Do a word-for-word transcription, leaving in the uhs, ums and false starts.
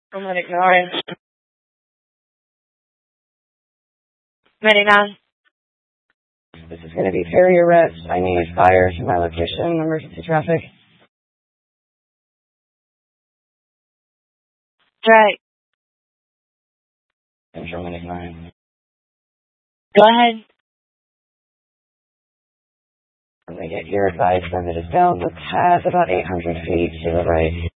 I'm gonna ignore it. Medic nine. This is gonna be Ferry arrest. I need fire to my location. Emergency traffic. Right. Central Medic nine. Go ahead. When they get your advice, then it is down the path about eight hundred feet to the right.